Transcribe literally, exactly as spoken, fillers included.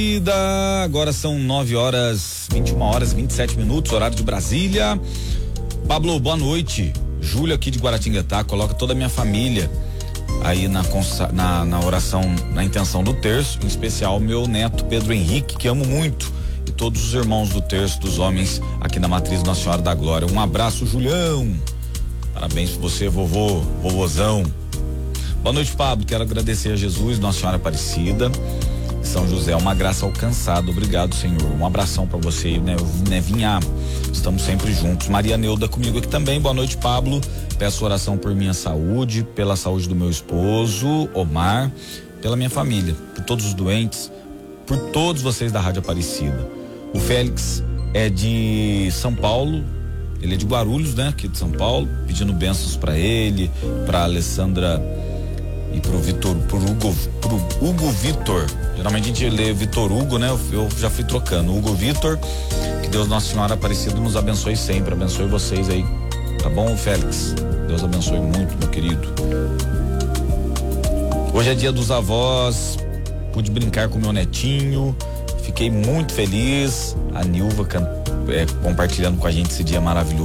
Agora são nove horas, vinte e uma horas, vinte e sete minutos, horário de Brasília. Pablo, boa noite. Júlia aqui de Guaratinguetá, coloca toda a minha família aí na, na, na oração, na intenção do terço, em especial meu neto Pedro Henrique, que amo muito, e todos os irmãos do terço dos homens aqui na Matriz Nossa Senhora da Glória. Um abraço, Julião. Parabéns pra você, vovô, vovozão. Boa noite, Pablo. Quero agradecer a Jesus, Nossa Senhora Aparecida, São José, uma graça alcançada. Obrigado, Senhor. Um abração para você, né? Nevinha, estamos sempre juntos. Maria Neuda comigo aqui também. Boa noite, Pablo. Peço oração por minha saúde, pela saúde do meu esposo, Omar, pela minha família, por todos os doentes, por todos vocês da Rádio Aparecida. O Félix é de São Paulo, ele é de Guarulhos, né? Aqui de São Paulo, pedindo bênçãos para ele, para Alessandra e pro Vitor, pro Hugo, pro Hugo Vitor. Geralmente a gente lê Vitor Hugo, né? Eu, eu já fui trocando. Hugo Vitor, que Deus Nossa Senhora Aparecida nos abençoe sempre, abençoe vocês aí, tá bom, Félix? Deus abençoe muito, meu querido. Hoje é dia dos avós, pude brincar com meu netinho, fiquei muito feliz. A Nilva é, compartilhando com a gente esse dia maravilhoso.